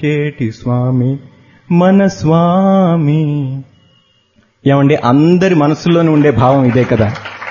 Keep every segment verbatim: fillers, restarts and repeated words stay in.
చేటి స్వామి మన స్వామి. ఏమండి, అందరి మనసుల్లోనే ఉండే భావం ఇదే కదా.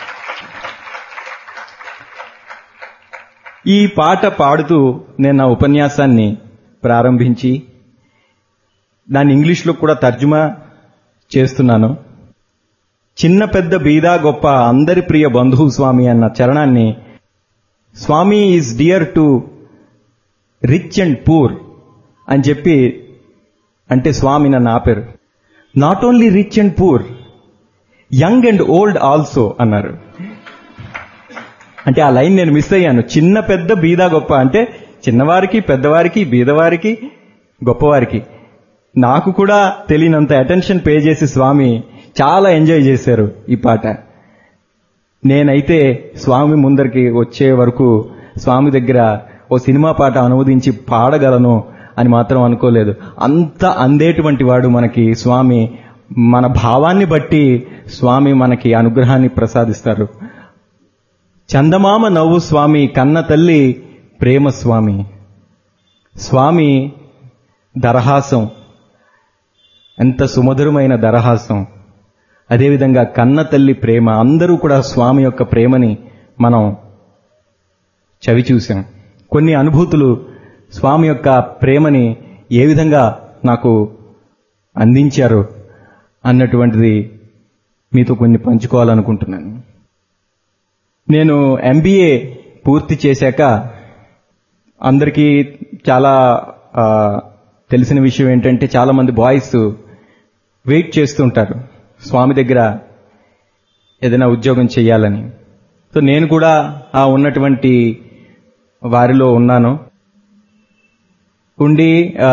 ఈ పాట పాడుతూ నేను నా ఉపన్యాసాన్ని ప్రారంభించి దాన్ని ఇంగ్లీష్లో కూడా తర్జుమా చేస్తున్నాను. చిన్న పెద్ద బీదా గొప్ప అందరి ప్రియ బంధువు స్వామి అన్న చరణాన్ని, స్వామి is dear to rich and poor అని చెప్పి అంటే స్వామి నన్ను ఆపారు. Not only rich and poor, young and old also అన్నారు. అంటే ఆ లైన్ నేను మిస్ అయ్యాను. చిన్న పెద్ద బీదా గొప్ప అంటే చిన్నవారికి, పెద్దవారికి, బీదవారికి, గొప్పవారికి. నాకు కూడా తెలియనంత అటెన్షన్ పే చేసి స్వామి చాలా ఎంజాయ్ చేశారు ఈ పాట. నేనైతే స్వామి ముందరికి వచ్చే వరకు స్వామి దగ్గర ఓ సినిమా పాట అనువదించి పాడగలను అని మాత్రం అనుకోలేదు. అంత అందేటువంటి వాడు మనకి స్వామి. మన భావాన్ని బట్టి స్వామి మనకి అనుగ్రహాన్ని ప్రసాదిస్తారు. చందమామ నవ్వు స్వామి, కన్న తల్లి ప్రేమ స్వామి. స్వామి దరహాసం ఎంత సుమధురమైన దరహాసం. అదేవిధంగా కన్న తల్లి ప్రేమ. అందరూ కూడా స్వామి యొక్క ప్రేమని మనం చవి చూశాం. కొన్ని అనుభూతులు స్వామి యొక్క ప్రేమని ఏ విధంగా నాకు అందించారు అన్నటువంటిది మీతో కొన్ని పంచుకోవాలనుకుంటున్నాను. నేను ఎంబీఏ పూర్తి చేశాక అందరికీ చాలా తెలిసిన విషయం ఏంటంటే చాలా మంది బాయ్స్ వెయిట్ చేస్తుంటారు స్వామి దగ్గర ఏదైనా ఉద్యోగం చేయాలని. సో నేను కూడా ఆ ఉన్నటువంటి వారిలో ఉన్నాను. ఉండి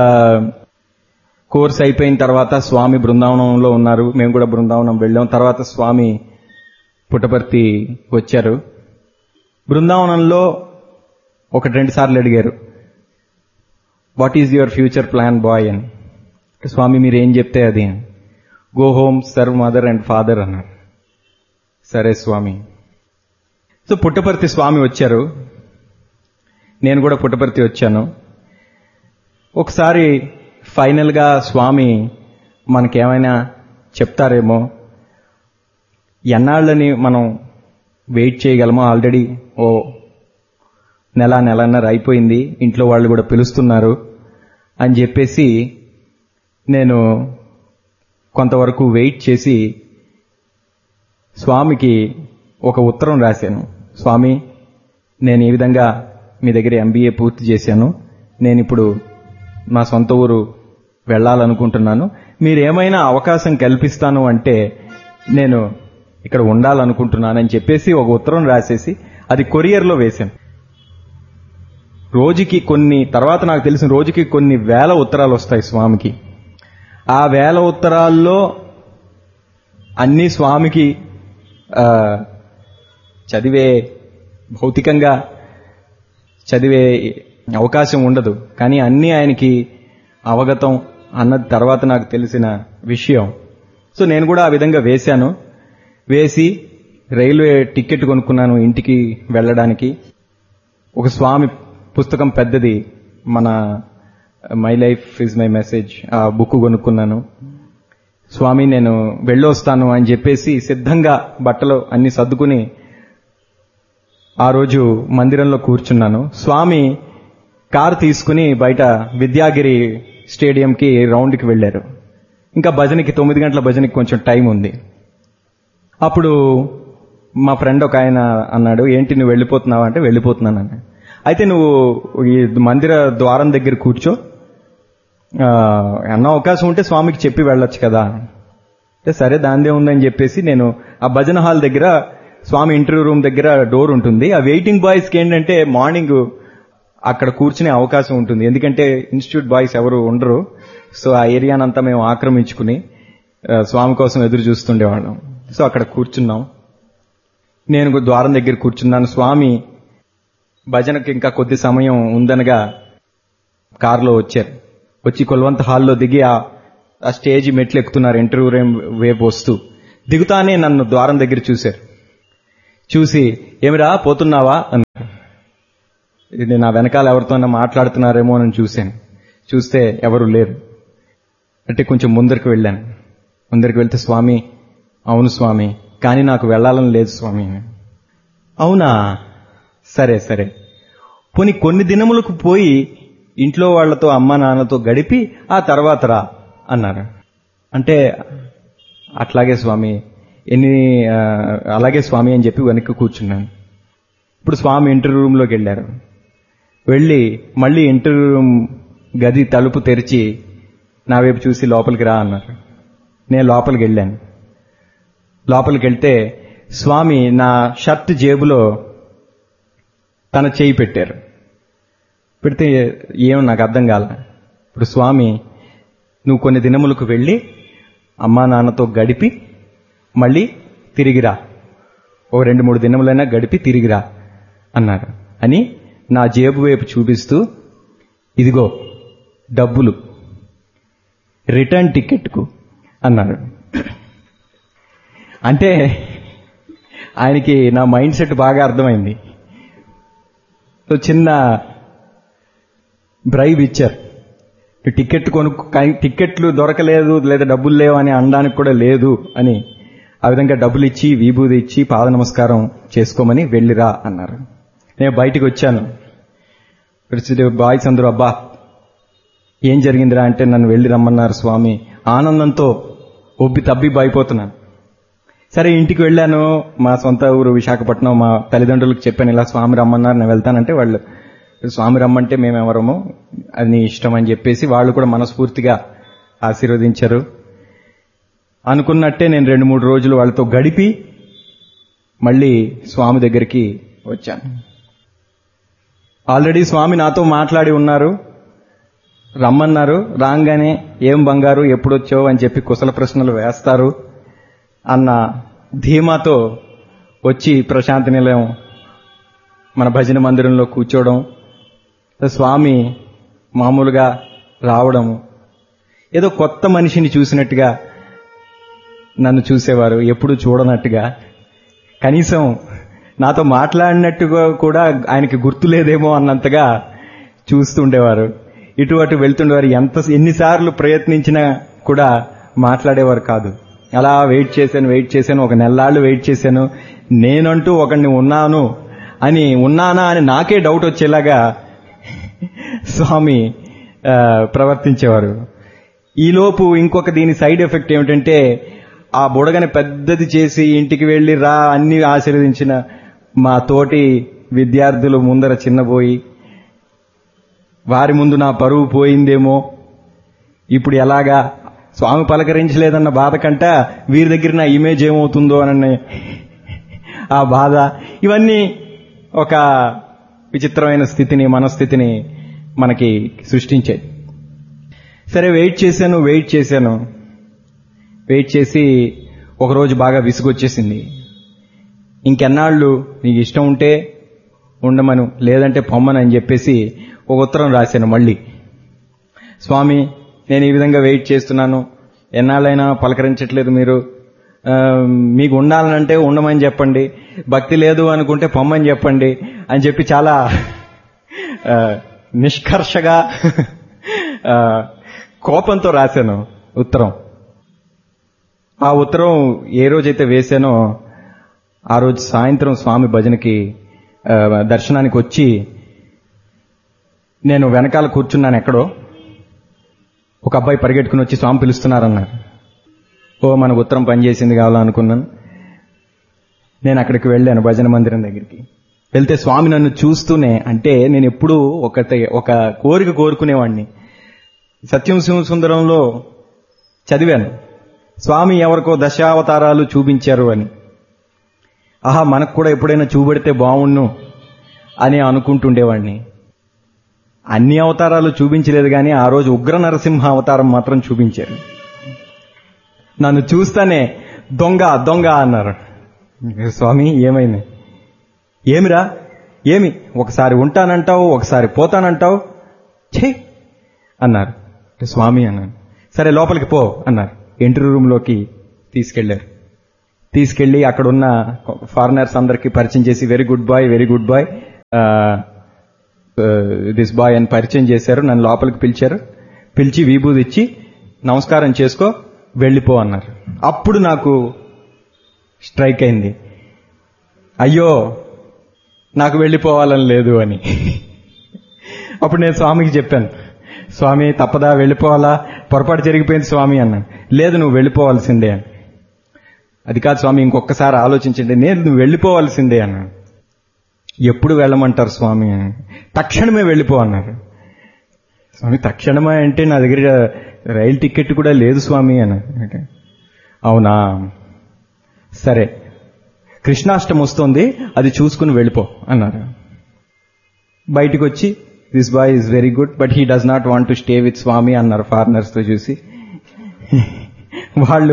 కోర్స్ అయిపోయిన తర్వాత స్వామి బృందావనంలో ఉన్నారు. మేము కూడా బృందావనం వెళ్ళాం. తర్వాత స్వామి పుట్టపర్తి వచ్చారు. బృందావనంలో ఒకటి రెండు సార్లు అడిగారు, what is your future plan bye అని. స్వామి మీరు ఏం చెప్తే అది. Go home, serve mother and father అన్నారు. సరే స్వామి. సో పుట్టపర్తి స్వామి వచ్చారు, నేను కూడా పుట్టపర్తి వచ్చాను. ఒకసారి ఫైనల్గా స్వామి మనకేమైనా చెప్తారేమో, ఎన్నాళ్ళని మనం వెయిట్ చేయగలమో. ఆల్రెడీ ఓ నెల నెలన్నర అయిపోయింది, ఇంట్లో వాళ్ళు కూడా పిలుస్తున్నారు అని చెప్పేసి నేను కొంతవరకు వెయిట్ చేసి స్వామికి ఒక ఉత్తరం రాశాను. స్వామి, నేను ఈ విధంగా మీ దగ్గర ఎంబీఏ పూర్తి చేశాను. నేను ఇప్పుడు నా సొంత ఊరు వెళ్ళాలనుకుంటున్నాను. మీరు ఏమైనా అవకాశం కల్పిస్తాను అంటే నేను ఇక్కడ ఉండాలనుకుంటున్నానని చెప్పేసి ఒక ఉత్తరం రాసేసి అది కొరియర్లో వేశాను. రోజుకి కొన్ని, తర్వాత నాకు తెలిసిన రోజుకి కొన్ని వేల ఉత్తరాలు వస్తాయి స్వామికి. ఆ వేల ఉత్తరాల్లో అన్ని స్వామికి చదివే, భౌతికంగా చదివే అవకాశం ఉండదు, కానీ అన్నీ ఆయనకి అవగతం అన్నది తర్వాత నాకు తెలిసిన విషయం. సో నేను కూడా ఆ విధంగా వేశాను. వేసి రైల్వే టికెట్ కొనుక్కున్నాను ఇంటికి వెళ్ళడానికి. ఒక స్వామి పుస్తకం పెద్దది, మన my life is my message, ఆ బుక్ కొనుక్కున్నాను. స్వామి నేను వెళ్ళొస్తాను అని చెప్పేసి సిద్ధంగా బట్టలు అన్ని సర్దుకుని ఆ రోజు మందిరంలో కూర్చున్నాను. స్వామి కారు తీసుకుని బయట విద్యాగిరి స్టేడియంకి రౌండ్కి వెళ్ళారు. ఇంకా భజనకి, తొమ్మిది గంటల భజనకి కొంచెం టైం ఉంది. అప్పుడు మా ఫ్రెండ్ ఒక ఆయన అన్నాడు, ఏంటి నువ్వు వెళ్ళిపోతున్నావా అంటే వెళ్ళిపోతున్నాను అన్న. అయితే నువ్వు ఈ మందిర ద్వారం దగ్గర కూర్చో, అన్న అవకాశం ఉంటే స్వామికి చెప్పి వెళ్ళొచ్చు కదా అంటే సరే దాందే ఉందని చెప్పేసి నేను ఆ భజన హాల్ దగ్గర, స్వామి ఇంటర్వ్యూ రూమ్ దగ్గర డోర్ ఉంటుంది. ఆ వెయిటింగ్ బాయ్స్కి ఏంటంటే మార్నింగ్ అక్కడ కూర్చునే అవకాశం ఉంటుంది, ఎందుకంటే ఇన్స్టిట్యూట్ బాయ్స్ ఎవరు ఉండరు. సో ఆ ఏరియానంతా మేము ఆక్రమించుకుని స్వామి కోసం ఎదురు చూస్తుండేవాళ్ళం. సో అక్కడ కూర్చున్నాం. నేను ద్వారం దగ్గర కూర్చున్నాను. స్వామి భజనకు ఇంకా కొద్ది సమయం ఉందనగా కారులో వచ్చారు. వచ్చి కొల్వంత హాల్లో దిగి ఆ స్టేజ్ మెట్లు ఎక్కుతున్నారు ఇంటర్వ్యూ రూమ్ వైపు వస్తూ. దిగుతానే నన్ను ద్వారం దగ్గర చూశారు. చూసి ఏమిరా పోతున్నావా అన్నారు. ఇది నా వెనకాల ఎవరితోన్నా మాట్లాడుతున్నారేమో అని చూశాను. చూస్తే ఎవరు లేరు. అంటే కొంచెం ముందరికి వెళ్ళాను. ముందరికి వెళ్తే స్వామి, అవును స్వామి, కానీ నాకు వెళ్ళాలని లేదు స్వామి. అవునా, సరే సరే, పోనీ కొన్ని దినములకు పోయి ఇంట్లో వాళ్లతో అమ్మ నాన్నతో గడిపి ఆ తర్వాత రా అన్నారు. అంటే అట్లాగే స్వామి, ఎన్ని అలాగే స్వామి అని చెప్పి వెనక్కి కూర్చున్నాను. ఇప్పుడు స్వామి ఇంటర్వ్యూ రూమ్లోకి వెళ్ళారు. వెళ్ళి మళ్ళీ ఇంటర్వ్యూ రూమ్ గది తలుపు తెరిచి నా వైపు చూసి లోపలికి రా అన్నారు. నేను లోపలికి వెళ్ళాను. లోపలికి వెళ్తే స్వామి నా షర్ట్ జేబులో తన చేయి పెట్టారు. పెడితే ఏమో నాకు అర్థం కాల. ఇప్పుడు స్వామి, నువ్వు కొన్ని దినములకు వెళ్ళి అమ్మా నాన్నతో గడిపి మళ్ళీ తిరిగిరా, ఓ రెండు మూడు దినములైనా గడిపి తిరిగిరా అన్నారు. అని నా జేబు వైపు చూపిస్తూ, ఇదిగో డబ్బులు, రిటర్న్ టికెట్కు అన్నారు. అంటే ఆయనకి నా మైండ్ సెట్ బాగా అర్థమైంది. సో చిన్న బ్రైబ్ ఇచ్చారు. టికెట్ కొనుక్కు, టికెట్లు దొరకలేదు లేదా డబ్బులు లేవు అని అనడానికి కూడా లేదు అని, ఆ విధంగా డబ్బులు ఇచ్చి విభూది ఇచ్చి పాద నమస్కారం చేసుకోమని వెళ్ళిరా అన్నారు. నేను బయటికి వచ్చాను. బాయ్స్ అందరూ, అబ్బా ఏం జరిగిందిరా అంటే, నన్ను వెళ్ళి రమ్మన్నారు స్వామి. ఆనందంతో ఒబ్బి తబ్బి అయిపోతున్నాను. సరే ఇంటికి వెళ్ళాను. మా సొంత ఊరు విశాఖపట్నం. మా తల్లిదండ్రులకు చెప్పాను, ఇలా స్వామి రమ్మన్నారు, నేను వెళ్తానంటే వాళ్ళు, స్వామి రమ్మంటే మేమెవరము, అది నీ ఇష్టం అని చెప్పేసి వాళ్ళు కూడా మనస్ఫూర్తిగా ఆశీర్వదించారు. అనుకున్నట్టే నేను రెండు మూడు రోజులు వాళ్ళతో గడిపి మళ్ళీ స్వామి దగ్గరికి వచ్చాను. ఆల్రెడీ స్వామి నాతో మాట్లాడి ఉన్నారు, రమ్మన్నారు. రాగానే ఏం బంగారు ఎప్పుడొచ్చావు అని చెప్పి కుశల ప్రశ్నలు వేస్తారు అన్న ధీమాతో వచ్చి ప్రశాంతి నిలయం మన భజన మందిరంలో కూర్చోవడం, స్వామి మామూలుగా రావడము, ఏదో కొత్త మనిషిని చూసినట్టుగా నన్ను చూసేవారు, ఎప్పుడు చూడనట్టుగా. కనీసం నాతో మాట్లాడినట్టుగా కూడా ఆయనకి గుర్తులేదేమో అన్నంతగా చూస్తుండేవారు. ఇటు అటు వెళ్తుండేవారు. ఎంత ఎన్నిసార్లు ప్రయత్నించినా కూడా మాట్లాడేవారు కాదు. అలా వెయిట్ చేశాను వెయిట్ చేశాను ఒక నెలలాళ్ళు వెయిట్ చేశాను. నేనంటూ ఒకడిని ఉన్నాను అని, ఉన్నానా అని నాకే డౌట్ వచ్చేలాగా స్వామి ప్రవర్తించేవారు. ఈలోపు ఇంకొక దీని సైడ్ ఎఫెక్ట్ ఏమిటంటే, ఆ బుడగని పెద్దది చేసి ఇంటికి వెళ్లి రా అన్ని ఆశీర్వదించిన మా తోటి విద్యార్థులు ముందర చిన్నపోయి, వారి ముందు నా పరువు పోయిందేమో, ఇప్పుడు ఎలాగా స్వామి పలకరించలేదన్న బాధ కంట వీరి దగ్గర నా ఇమేజ్ ఏమవుతుందో అన్న ఆ బాధ, ఇవన్నీ ఒక విచిత్రమైన స్థితిని, మనస్థితిని మనకి సృష్టించాయి. సరే వెయిట్ చేశాను వెయిట్ చేశాను వెయిట్ చేసి ఒకరోజు బాగా విసుగొచ్చేసింది. ఇంకెన్నాళ్ళు నీకు ఇష్టం ఉంటే ఉండమను, లేదంటే పొమ్మను అని చెప్పేసి ఒక ఉత్తరం రాశాను. మళ్ళీ, స్వామి నేను ఈ విధంగా వెయిట్ చేస్తున్నాను, ఎన్నాళ్ళైనా పలకరించట్లేదు మీరు, మీకు ఉండాలనంటే ఉండమని చెప్పండి, భక్తి లేదు అనుకుంటే పొమ్మని చెప్పండి అని చెప్పి చాలా నిష్కర్షగా కోపంతో రాశాను ఉత్తరం. ఆ ఉత్తరం ఏ రోజైతే వేశానో ఆ రోజు సాయంత్రం స్వామి భజనకి దర్శనానికి వచ్చి నేను వెనకాల కూర్చున్నాను. ఎక్కడో ఒక అబ్బాయి పరిగెట్టుకుని వచ్చి స్వామి పిలుస్తున్నారన్నారు. ఓ మనకు ఉత్తరం పనిచేసింది కావాలనుకున్నాను. నేను అక్కడికి వెళ్ళాను భజన మందిరం దగ్గరికి. వెళ్తే స్వామి నన్ను చూస్తూనే, అంటే నేను ఎప్పుడూ ఒక ఒక కోరిక కోరుకునేవాడిని. సత్యం శివసుందరంలో చదివాను, స్వామి ఎవరికో దశావతారాలు చూపించారు అని. ఆహా, మనకు కూడా ఎప్పుడైనా చూపెడితే బావుణ్ణు అని అనుకుంటుండేవాడిని. అన్ని అవతారాలు చూపించలేదు కానీ ఆ రోజు ఉగ్ర నరసింహ అవతారం మాత్రం చూపించారు. నన్ను చూస్తానే దొంగ దొంగ అన్నారు. స్వామి ఏమైంది? ఏమిరా ఏమి, ఒకసారి ఉంటానంటావు ఒకసారి పోతానంటావు, ఛే అన్నారు. స్వామి అన్నాను. సరే లోపలికి పో అన్నారు. ఇంటర్వ్యూ రూమ్లోకి తీసుకెళ్లారు. తీసుకెళ్లి అక్కడున్న ఫారినర్స్ అందరికీ పరిచయం చేసి, very good boy very good bye this boy అని పరిచయం చేశారు. నన్ను లోపలికి పిలిచారు. పిలిచి విభూది ఇచ్చి నమస్కారం చేసుకో వెళ్ళిపో అన్నారు. అప్పుడు నాకు స్ట్రైక్ అయింది, అయ్యో నాకు వెళ్ళిపోవాలని లేదు అని. అప్పుడు నేను స్వామికి చెప్పాను, స్వామి తప్పదా వెళ్ళిపోవాలా, పొరపాటు జరిగిపోయింది స్వామి అన్నాను. లేదు నువ్వు వెళ్ళిపోవాల్సిందే అని. అది కాదు స్వామి ఇంకొకసారి ఆలోచించండి. నేను నువ్వు వెళ్ళిపోవాల్సిందే అన్నాను. ఎప్పుడు వెళ్ళమంటారు స్వామి అని. తక్షణమే వెళ్ళిపో అన్నారు. స్వామి తక్షణమే అంటే నా దగ్గర రైలు టికెట్ కూడా లేదు స్వామి అన్నారు. అవునా సరే కృష్ణాష్టమి వస్తుంది అది చూసుకుని వెళ్ళిపో అన్నారు. బయటికి వచ్చి this boy is very good but he does not want to stay with స్వామి అన్నారు ఫారినర్స్ తో చూసి. వాళ్ళు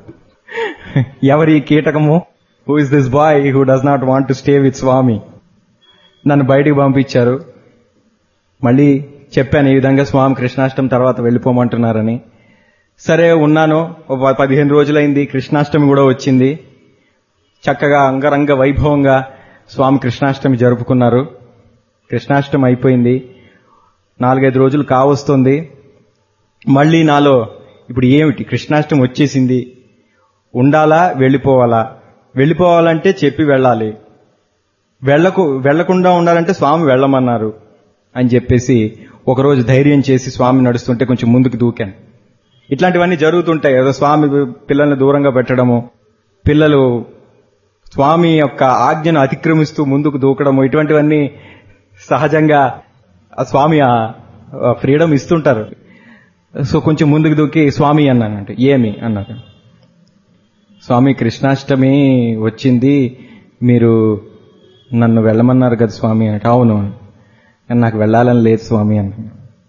ఎవరి కీటకము, who is this boy who does not want to stay with స్వామి. నన్ను బయటికి పంపించారు. మళ్ళీ చెప్పాను ఈ విధంగా స్వామి కృష్ణాష్టమి తర్వాత వెళ్ళిపోమంటున్నారని. సరే ఉన్నాను. పదిహేను రోజులైంది, కృష్ణాష్టమి కూడా వచ్చింది. చక్కగా అంగరంగ వైభవంగా స్వామి కృష్ణాష్టమి జరుపుకున్నారు. కృష్ణాష్టమి అయిపోయింది, నాలుగైదు రోజులు కావస్తుంది. మళ్ళీ నాలో ఇప్పుడు ఏమిటి, కృష్ణాష్టమి వచ్చేసింది, ఉండాలా వెళ్ళిపోవాలా? వెళ్ళిపోవాలంటే చెప్పి వెళ్ళాలి, వెళ్ళకు వెళ్లకుండా ఉండాలంటే స్వామి వెళ్ళమన్నారు అని చెప్పేసి ఒకరోజు ధైర్యం చేసి స్వామి నడుస్తుంటే కొంచెం ముందుకు దూకాను. ఇట్లాంటివన్నీ జరుగుతుంటాయి. ఏదో స్వామి పిల్లల్ని దూరంగా పెట్టడము, పిల్లలు స్వామి యొక్క ఆజ్ఞను అతిక్రమిస్తూ ముందుకు దూకడము, ఇటువంటివన్నీ సహజంగా ఆ స్వామి ఆ ఫ్రీడమ్ ఇస్తుంటారు. సో కొంచెం ముందుకు దూకి స్వామి అన్నానంటే ఏమి అన్నారు. స్వామి కృష్ణాష్టమి వచ్చింది, మీరు నన్ను వెళ్ళమన్నారు కదా స్వామి అంటే. అవును, నాకు వెళ్ళాలని లేదు స్వామి అన్నాను.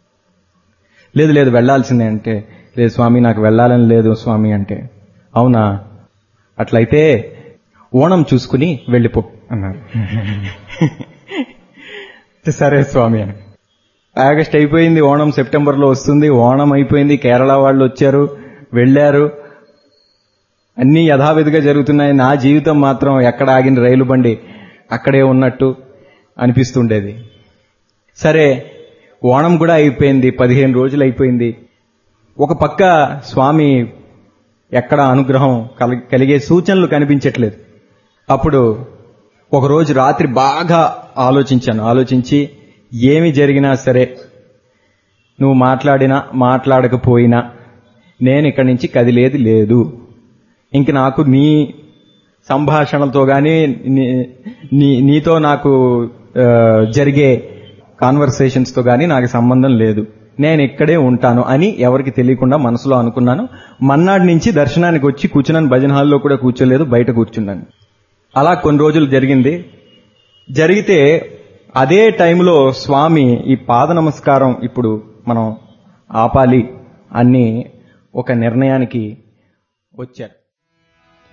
లేదు లేదు వెళ్ళాల్సిందే అంటే. లేదు స్వామి నాకు వెళ్ళాలని లేదు స్వామి అంటే. అవునా, అట్లయితే ఓణం చూసుకుని వెళ్ళిపో అన్నారు. సరే స్వామి అని. ఆగస్ట్ అయిపోయింది, ఓణం సెప్టెంబర్ లో వస్తుంది. ఓణం అయిపోయింది, కేరళ వాళ్ళు వచ్చారు, వెళ్లారు, అన్నీ యథావిధిగా జరుగుతున్నాయి. నా జీవితం మాత్రం ఎక్కడ ఆగిన రైలు బండి అక్కడే ఉన్నట్టు అనిపిస్తుండేది. సరే ఓణం కూడా అయిపోయింది, పదిహేను రోజులు అయిపోయింది. ఒక పక్క స్వామి ఎక్కడ అనుగ్రహం కలిగే సూచనలు కనిపించట్లేదు. అప్పుడు ఒకరోజు రాత్రి బాగా ఆలోచించాను. ఆలోచించి ఏమి జరిగినా సరే, నువ్వు మాట్లాడినా మాట్లాడకపోయినా నేను ఇక్కడి నుంచి కదిలేది లేదు. ఇంక నాకు నీ సంభాషణలతో గాని నీ నీతో నాకు జరిగే కాన్వర్సేషన్స్ తో గాని నాకు సంబంధం లేదు, నేను ఇక్కడే ఉంటాను అని ఎవరికి తెలియకుండా మనసులో అనుకున్నాను. మన్నాడు నుంచి దర్శనానికి వచ్చి కూర్చున్నాను. భజన హాల్లో కూడా కూర్చోలేదు, బయట కూర్చున్నాను. అలా కొన్ని రోజులు జరిగింది. జరిగితే అదే టైంలో స్వామి ఈ పాద నమస్కారం ఇప్పుడు మనం ఆపాలి అని ఒక నిర్ణయానికి వచ్చారు.